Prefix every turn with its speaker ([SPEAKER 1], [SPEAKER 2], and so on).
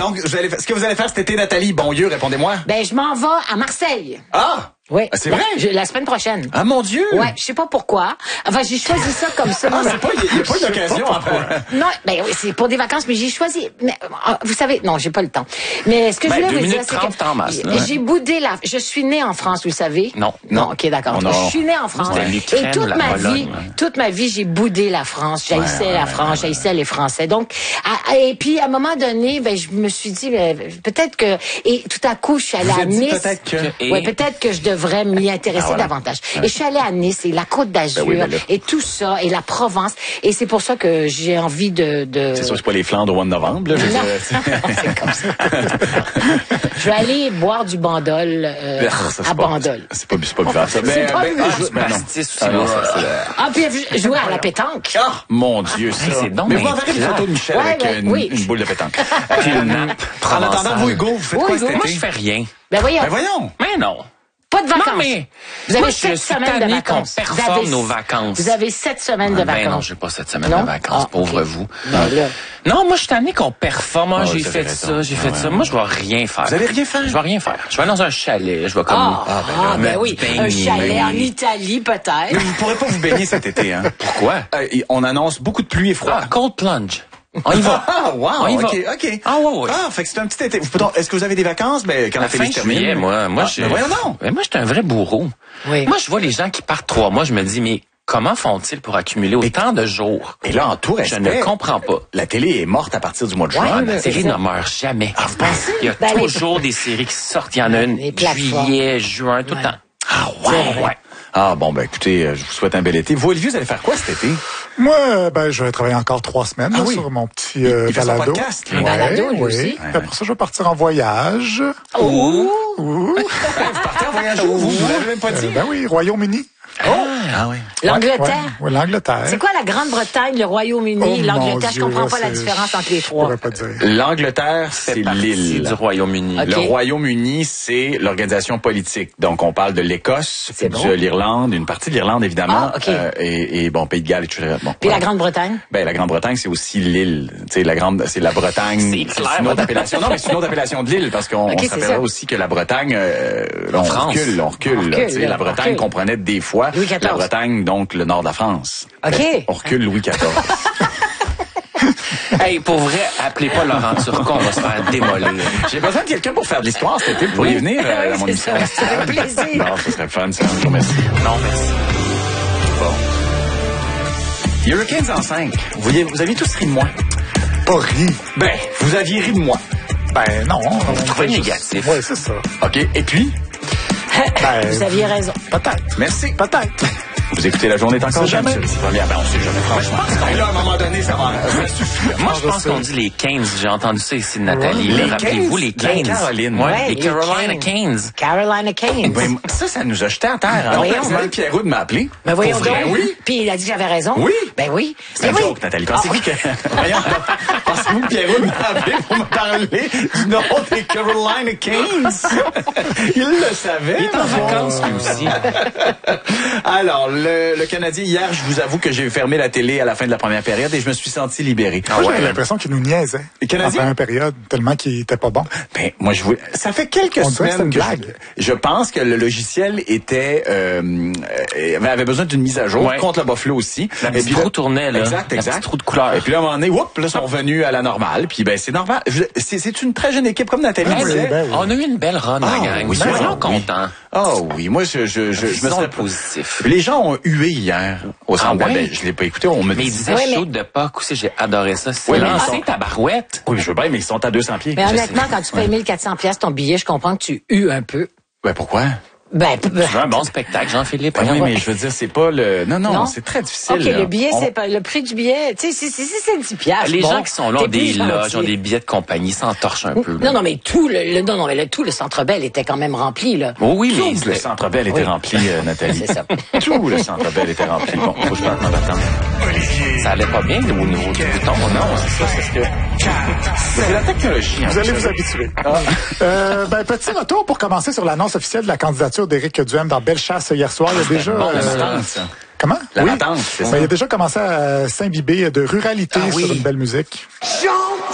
[SPEAKER 1] Donc, ce que vous allez faire cet été, Nathalie, bon Dieu, répondez-moi.
[SPEAKER 2] Ben, je m'en vais à Marseille.
[SPEAKER 1] Ah!
[SPEAKER 2] Oui.
[SPEAKER 1] C'est vrai?
[SPEAKER 2] La semaine prochaine.
[SPEAKER 1] Ah, mon Dieu!
[SPEAKER 2] Ouais, je sais pas pourquoi. Enfin, j'ai choisi ça comme ça.
[SPEAKER 1] Ah, c'est pas, il n'y a pas une occasion, après.
[SPEAKER 2] Non, ben oui, c'est pour des vacances, mais j'ai choisi. Mais, vous savez, non, j'ai pas le temps. Mais ce que je voulais vous dire, c'est que j'ai boudé je suis née en France, vous le savez?
[SPEAKER 3] Non.
[SPEAKER 2] Ok, d'accord. Je suis née en France. Et toute ma vie, j'ai boudé la France. J'haïssais la France, j'haïssais les Français. Donc, et puis, à un moment donné, ben, je me suis dit, peut-être que, et tout à coup, je suis allée à Nice. Peut-être que je devrais m'y intéresser davantage. Et je suis allée à Nice et la Côte d'Azur et tout ça et la Provence. Et c'est pour ça que j'ai envie de...
[SPEAKER 1] C'est sûr que c'est pas les Flandres au mois de novembre, là.
[SPEAKER 2] Non, c'est comme ça. Je vais aller boire du Bandol à Bandol.
[SPEAKER 1] C'est pas grave, ça.
[SPEAKER 2] C'est pas puis jouer à la pétanque.
[SPEAKER 1] Ah, mon Dieu, ça.
[SPEAKER 3] C'est donc
[SPEAKER 1] mais vous m'enverrez une photo de Michel avec une boule de pétanque.
[SPEAKER 3] Puis une nappe.
[SPEAKER 1] En attendant, vous, Hugo, vous faites quoi cet été?
[SPEAKER 3] Moi, je fais rien.
[SPEAKER 2] Ben voyons.
[SPEAKER 3] Mais non.
[SPEAKER 2] Pas de vacances.
[SPEAKER 3] Non, mais
[SPEAKER 2] vous avez 7 semaines de vacances.
[SPEAKER 3] Qu'on performe nos vacances.
[SPEAKER 2] Vous avez 7 semaines de vacances.
[SPEAKER 3] Ben non, j'ai pas 7 semaines de vacances, pauvre vous.
[SPEAKER 2] Non,
[SPEAKER 3] moi, je suis tanné qu'on performe. Moi, j'ai fait ça. Moi, je vais rien faire.
[SPEAKER 1] Vous allez rien faire?
[SPEAKER 3] Je vais rien faire. Je vais dans un chalet. Je vais comme...
[SPEAKER 2] ben oui. Un chalet en Italie, peut-être.
[SPEAKER 1] Mais vous pourrez pas vous baigner cet été, hein?
[SPEAKER 3] Pourquoi?
[SPEAKER 1] On annonce beaucoup de pluie et froid.
[SPEAKER 3] Cold plunge. On y va.
[SPEAKER 1] Ah, wow.
[SPEAKER 3] On y va.
[SPEAKER 1] OK.
[SPEAKER 3] Ah, ouais.
[SPEAKER 1] Ah, fait que c'est un petit été. Est-ce que vous avez des vacances? Ben, quand la télé se termine.
[SPEAKER 3] Juillet, moi,
[SPEAKER 1] voyons donc.
[SPEAKER 3] Moi, j'étais un vrai bourreau.
[SPEAKER 2] Oui.
[SPEAKER 3] Moi, je vois les gens qui partent 3 mois, je me dis, mais comment font-ils pour accumuler autant de jours?
[SPEAKER 1] Et là, en tout respect,
[SPEAKER 3] je ne comprends pas.
[SPEAKER 1] La télé est morte à partir du mois de juin.
[SPEAKER 3] La série ne meurt jamais.
[SPEAKER 1] Ah, vous pensez?
[SPEAKER 3] Il y a toujours des séries qui sortent. Il y en a une juillet, juin, tout le temps.
[SPEAKER 1] Ah, ouais. Ah, bon, ben, écoutez, je vous souhaite un bel été. Vous, Olivier, vous allez faire quoi cet été?
[SPEAKER 4] Moi, je vais travailler encore 3 semaines sur mon petit balado.
[SPEAKER 1] Podcast.
[SPEAKER 4] Oui. Après ça, je vais partir en voyage.
[SPEAKER 1] Vous partez en voyage où? Vous l'avez même pas dit?
[SPEAKER 4] Ben oui, Royaume-Uni.
[SPEAKER 1] Ah oui.
[SPEAKER 2] L'Angleterre.
[SPEAKER 4] Oui, l'Angleterre.
[SPEAKER 2] C'est quoi la Grande-Bretagne, le Royaume-Uni, l'Angleterre? Je comprends pas la différence entre les trois.
[SPEAKER 4] Je pourrais pas dire.
[SPEAKER 1] L'Angleterre, c'est l'île
[SPEAKER 3] du Royaume-Uni.
[SPEAKER 1] Le Royaume-Uni, c'est l'organisation politique. Donc, on parle de l'Écosse, de l'Irlande, une partie de l'Irlande, évidemment. Et bon, Pays de Galles, etc. Bon,
[SPEAKER 2] puis la Grande-Bretagne?
[SPEAKER 1] Ben, la Grande-Bretagne, c'est aussi l'île. Tu sais, c'est la Bretagne.
[SPEAKER 3] C'est
[SPEAKER 1] une autre appellation. Non, mais c'est une autre appellation de l'île, parce qu'on s'appellerait aussi que la Bretagne, on recule. La Bretagne comprenait des fois la Bretagne, donc le nord de la France.
[SPEAKER 2] OK.
[SPEAKER 1] On recule Louis XIV.
[SPEAKER 3] Hey, pour vrai, appelez pas Laurent Turcot, on va se faire démolir.
[SPEAKER 1] J'ai besoin de quelqu'un pour faire de l'histoire cet été. Vous pourriez venir à mon émission.
[SPEAKER 2] Ça fait plaisir.
[SPEAKER 1] Non, ce serait fun, ça. Je vous remercie.
[SPEAKER 3] Non, merci.
[SPEAKER 1] Bon. Hurricanes en 5. Vous aviez tous ri de moi.
[SPEAKER 4] Pas ri.
[SPEAKER 1] Ben, vous aviez ri de moi.
[SPEAKER 4] Ben non.
[SPEAKER 3] Vous trouvez négatif.
[SPEAKER 4] Oui, c'est ça.
[SPEAKER 1] OK. Et puis?
[SPEAKER 2] Vous aviez raison.
[SPEAKER 4] Peut-être.
[SPEAKER 1] Merci.
[SPEAKER 4] Peut-être.
[SPEAKER 1] Vous écoutez La Journée est encore
[SPEAKER 4] jamais.
[SPEAKER 1] C'est première. Ben, on sait jamais, franchement. Et là, à un moment donné, ça va suffire.
[SPEAKER 3] Moi, je pense qu'on dit les 15. J'ai entendu ça ici de Nathalie.
[SPEAKER 1] Les
[SPEAKER 3] Rappelez-vous, les 15.
[SPEAKER 1] Caroline.
[SPEAKER 3] Ouais, les Carolina 15.
[SPEAKER 2] Carolina 15.
[SPEAKER 1] Ben, ça nous a jeté à terre.
[SPEAKER 2] Ben, voyons,
[SPEAKER 1] Pierrot de m'appeler.
[SPEAKER 2] Ben voyons donc.
[SPEAKER 1] Oui.
[SPEAKER 2] Puis il a dit que j'avais raison.
[SPEAKER 1] Oui.
[SPEAKER 2] Ben oui.
[SPEAKER 1] C'est une joke, Nathalie. Pensez-vous que... Voyons, pensez-vous que Pierrot m'a appelé pour me parler du nom des Carolina 15? Il le savait.
[SPEAKER 3] Il est en vacances, lui aussi.
[SPEAKER 1] Alors, le Canadien, hier, je vous avoue que j'ai fermé la télé à la fin de la première période et je me suis senti libéré.
[SPEAKER 4] Moi, j'avais l'impression qu'il nous niaisait.
[SPEAKER 1] Les Canadiens?
[SPEAKER 4] En première période, tellement qu'il était pas bon.
[SPEAKER 1] Ben, moi, ça fait quelques semaines que je pense que le logiciel avait besoin d'une mise à jour contre le Buffalo aussi.
[SPEAKER 3] La petite roue tournait, là.
[SPEAKER 1] Exact.
[SPEAKER 3] La petite roue de couleur.
[SPEAKER 1] Et puis là, à un moment donné, là, ils sont revenus à la normale. Puis ben, c'est normal. C'est une très jeune équipe, comme Nathalie disait.
[SPEAKER 3] On a eu une belle run, la gang.
[SPEAKER 1] Oui,
[SPEAKER 3] soyons contents.
[SPEAKER 1] Oh oui, moi, je me serais
[SPEAKER 3] positif.
[SPEAKER 1] Les gens ont hué hier au centre Bell. Je l'ai pas écouté, on me
[SPEAKER 3] dit. Mais ils disaient chaud de Pâques aussi, j'ai adoré ça. C'est lancé ta barouette.
[SPEAKER 1] Oui, je veux bien, mais ils sont à 200 pieds.
[SPEAKER 2] Mais honnêtement, quand tu payes 1400 pièces ton billet, je comprends que tu hues un peu.
[SPEAKER 1] Ben, pourquoi?
[SPEAKER 3] Tu veux un bon spectacle, Jean-Philippe?
[SPEAKER 1] Oui, mais je veux dire, c'est pas le... Non, c'est très difficile.
[SPEAKER 2] OK, le billet, c'est pas le prix du billet. Tu sais, si c'est 10 piastres.
[SPEAKER 3] Les gens qui sont là ont des loges, ont des billets de compagnie, s'entorchent un peu.
[SPEAKER 2] Non, mais tout le Centre Bell était quand même rempli, là.
[SPEAKER 3] Oui, mais...
[SPEAKER 1] Tout le Centre Bell était rempli, Nathalie.
[SPEAKER 2] C'est ça.
[SPEAKER 1] Tout le Centre Bell était rempli. Bon, faut que je parte ma battante.
[SPEAKER 3] Ça allait pas bien, au niveau du bouton. Non, c'est ça, c'est que...
[SPEAKER 1] C'est la technologie.
[SPEAKER 4] Vous allez vous habituer. Petit retour pour commencer sur l'annonce officielle de la candidature d'Éric Duhem dans Bellechasse hier soir. Il y a déjà... Comment?
[SPEAKER 1] La latence, c'est ça.
[SPEAKER 4] Il a déjà commencé à s'imbiber de ruralité sur une belle musique.